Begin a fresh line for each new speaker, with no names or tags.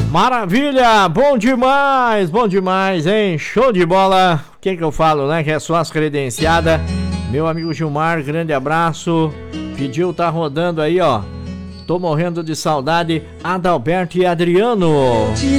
Maravilha, bom demais, hein? Show de bola. O que eu falo, né? Que é só as credenciadas. Meu amigo Gilmar, grande abraço. Pediu, tá rodando aí, ó. Tô morrendo de saudade, Adalberto e Adriano.